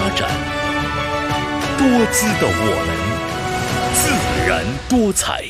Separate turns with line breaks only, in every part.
展，多姿的我们，自然多彩。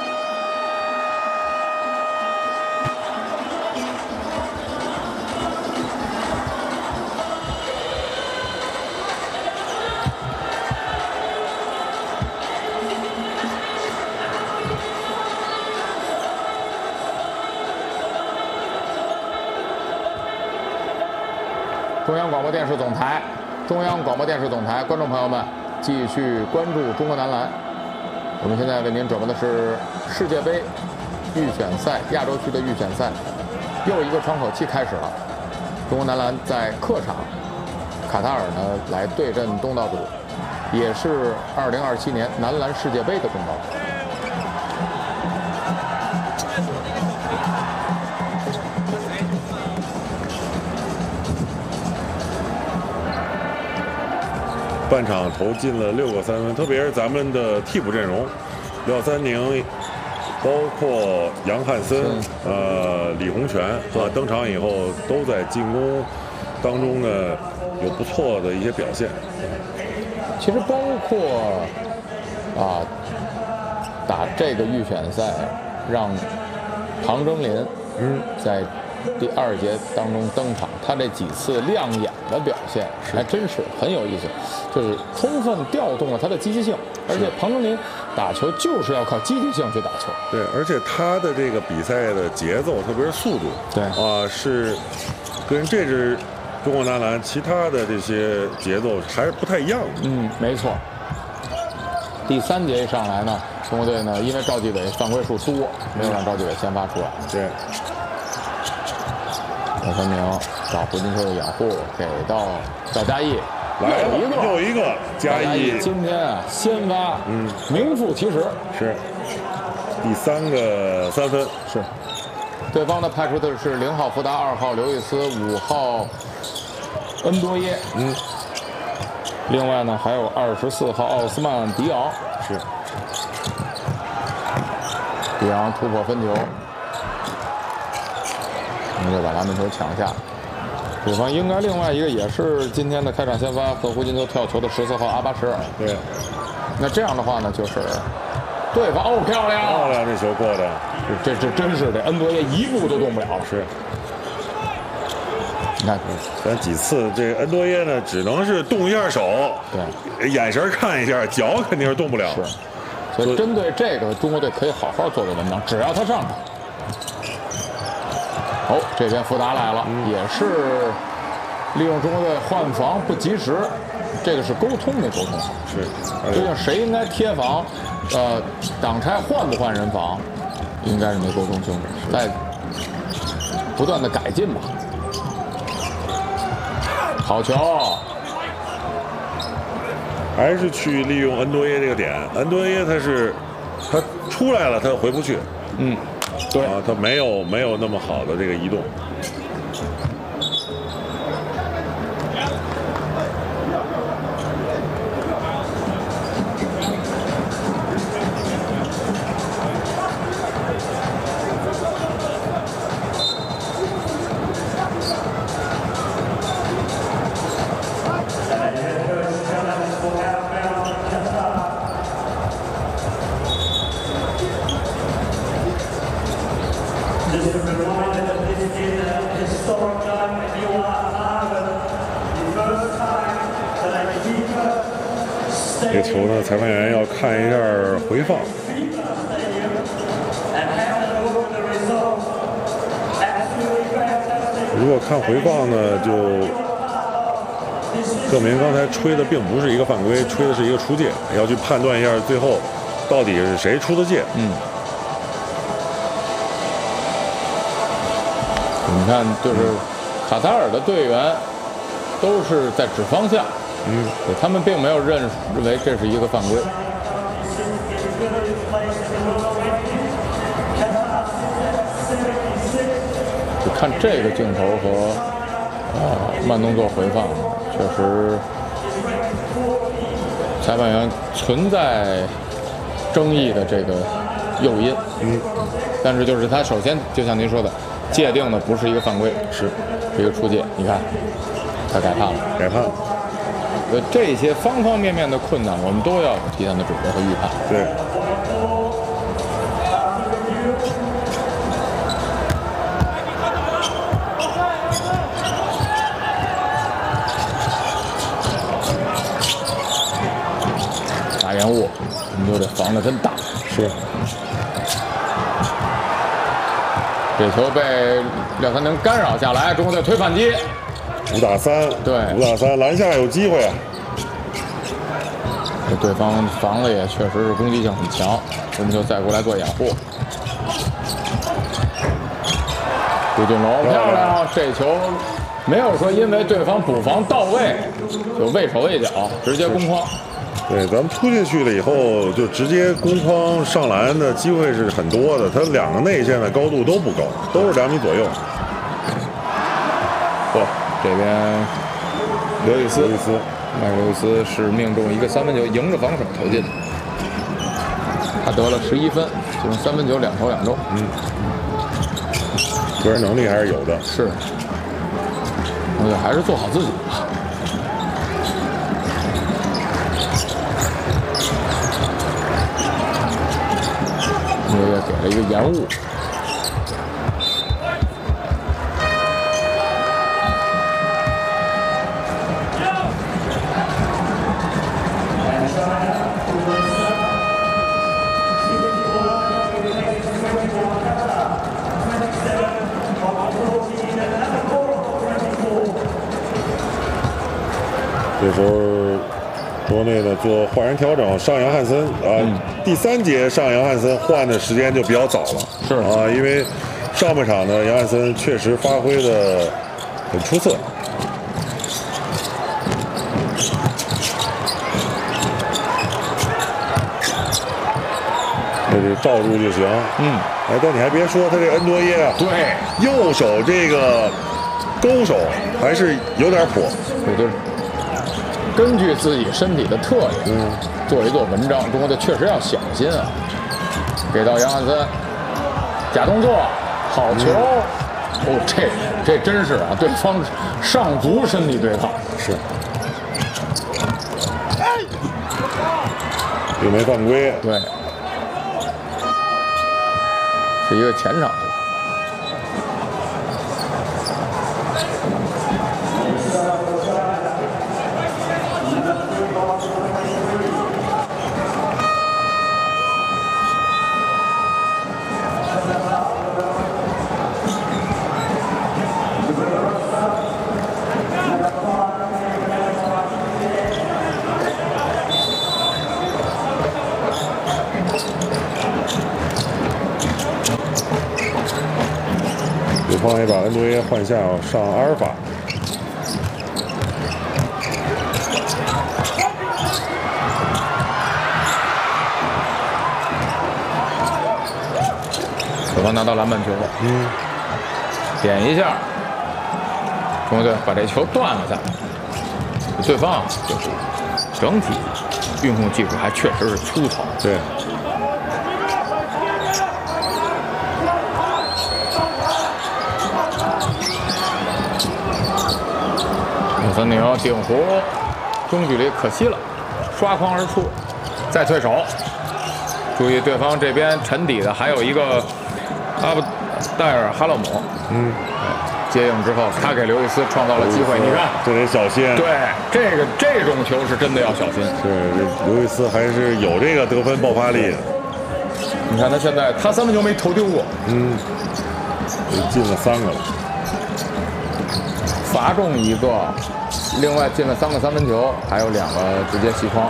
中央广播电视总台，观众朋友们，继续关注中国男篮。我们现在为您转播的是世界杯预选赛亚洲区的预选赛，又一个窗口期开始了。中国男篮在客场卡塔尔呢来对阵东道主，也是2027年男篮世界杯的东道主。
半场投进了6个3分，特别是咱们的替补阵容，廖三宁，包括杨汉森、李洪权登场以后，都在进攻当中呢有不错的一些表现。
其实包括打这个预选赛，让庞征林在第2节当中登场，他这几次亮眼的表现还真是很有意思，就是充分调动了他的积极性，而且庞征林打球就是要靠积极性去打球。
对，而且他的这个比赛的节奏，特别是速度，
对
是跟这支中国男篮其他的这些节奏还是不太一样的。
没错。第3节一上来呢，中国队呢因为赵继伟犯规数多，没有让赵继伟先发出来。
对。
廖三宁找胡金秋的掩护，给到赵嘉译，
又一个嘉译
今天先发，名副其实，
是第3个3分。
是，对方呢派出的是0号福达、2号刘易斯、5号恩多耶，另外呢还有24号奥斯曼迪昂，
是
迪昂突破分球。就把篮板球抢下，对方应该另外一个也是今天的开场先发和胡金秋跳球的14号阿巴什尔。
对，
那这样的话呢，就是对方漂亮
这球过的，
这真是这恩多耶一步都动不了。
是，
你看，
咱几次这恩多耶呢，只能是动一下手，对，眼神看一下，脚肯定是动不了。
是，所以针对这个，中国队可以好好做做文章，只要他上场。这边福达来了，也是利用中国队换防不及时，这个是沟通没沟通好。
是，
究竟谁应该贴防，挡拆换不换人防，应该是没沟通清楚，在不断的改进吧。好球，
还是去利用恩多耶这个点。恩多耶他出来了，他回不去。
对
他没有那么好的这个移动。这球呢，裁判员要看一下回放。如果看回放呢，就证明刚才吹的并不是一个犯规，吹的是一个出界，要去判断一下最后到底是谁出的界。
你看，就是卡塔尔的队员都是在指方向。他们并没有认为这是一个犯规。就看这个镜头和慢动作回放，确实裁判员存在争议的这个诱因。但是就是他首先就像您说的，界定的不是一个犯规，是一个出界。你看，他改判了，
改判了。
这些方方面面的困难，我们都要提前的准备和预判。
对。
大延误，你就得防得真大。
是。
这球被廖三宁干扰下来，中国队推反击。
5打3，
对
，5打3，篮下有机会啊。
这对方防的也确实是攻击性很强，我们就再过来做掩护。杜俊龙漂亮，这球没有说因为对方补防到位就畏手畏脚，直接攻框。
对，咱们突进去了以后，就直接攻框上篮的机会是很多的。他2个内线的高度都不高，都是2米左右。
这边刘易斯，麦克刘易斯是命中一个3分球，迎着防守投进，他得了11分，其中3分球2投2中。
个人能力还是有的。
是，我觉得还是做好自己吧。也给了一个延误。
这时候，国内呢做换人调整，上杨汉森啊，第3节上杨汉森换的时间就比较早了，
是
啊，因为上半场呢杨汉森确实发挥的很出色。这就罩住就行。哎，但你还别说，他这恩多耶啊，
对，
右手这个勾手还是有点火。
对，就是根据自己身体的特点，做一做文章。中国队确实要小心啊。给到杨汉森，假动作，好球。哦，这真是啊，对方上足身体对抗。
是。又没犯规。
对。是一个前场。
对方也把恩多耶换下，上阿尔法。
对方拿到篮板球了，点一下，中国队把这球断了下来。对方啊，就是整体运控技术还确实是粗糙。
对。
孙宁顶弧，中距离可惜了，刷筐而出，再退手。注意对方这边沉底的还有一个阿布戴尔哈勒姆，接应之后，他给刘易斯创造了机会。你看，
这得小心。
对，这种球是真的要小心。
对，刘易斯还是有这个得分爆发力的。
你看他现在，他3分球没投丢过，
进了3个了，
罚中1个。另外进了3个3分球，还有2个直接细框，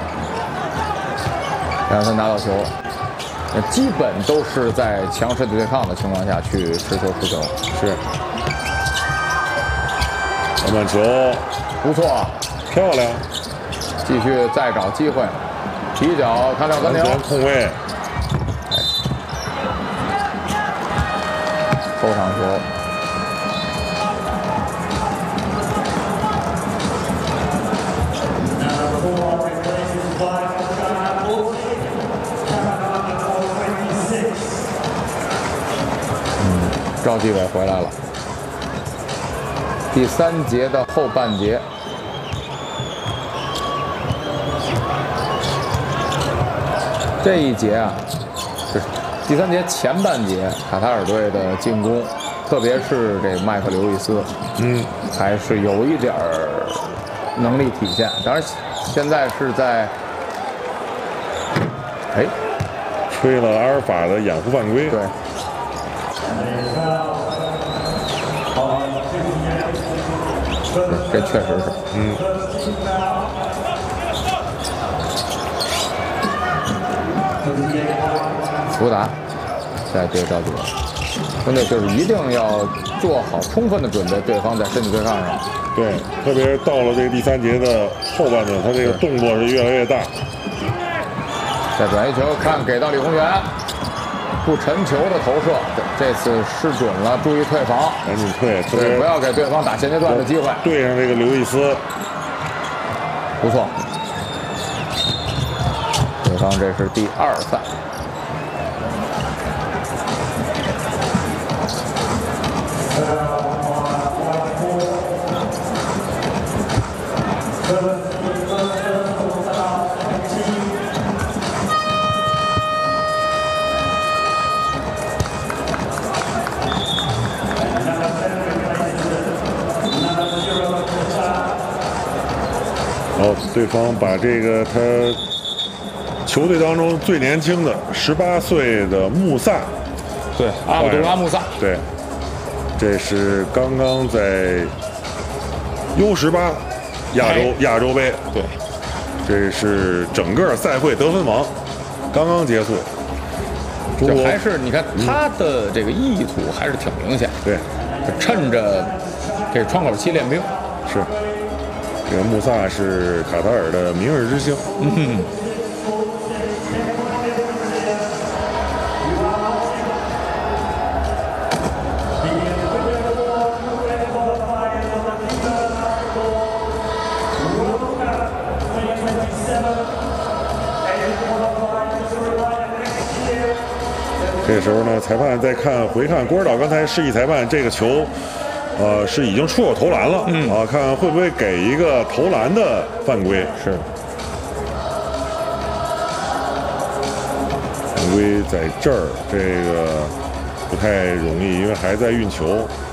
让他拿到球。基本都是在强身体对抗的情况下去持球出球。
是。篮板球，
不错，
漂亮。
继续再找机会，提脚看廖三宁
空位，
后场球。赵继伟回来了。第3节的后半节， 这一节啊，是第3节前半节卡塔尔队的进攻，特别是这麦克刘易斯，还是有一点能力体现。当然，现在是在，
吹了阿尔法的掩护犯规。
对。这确实是，福达在对赵主任，兄弟就是一定要做好充分的准备，对方在身体对抗上。
对，特别是到了这个第3节的后半段，他这个动作是越来越大。
再转一球，看给到李宏源，不沉球的投射，这次失准了，注意退防，
赶紧退，
对，不要给对方打衔接段的机会。
对上这个刘易斯，
不错，对方这是第2犯。
对方把这个他球队当中最年轻的18岁的穆萨，
对，阿卜杜拉穆萨，
对，这是刚刚在 U18亚洲杯，
对，
这是整个赛会得分王刚刚结束。
就还是你看他的这个意图还是挺明显，
对，
趁着这窗口期练兵。
是，这个穆萨是卡塔尔的明日之星。这时候呢，裁判在回看郭指导刚才示意裁判这个球，是已经出手投篮了，看会不会给一个投篮的犯规。
是，
犯规在这儿，这个不太容易，因为还在运球。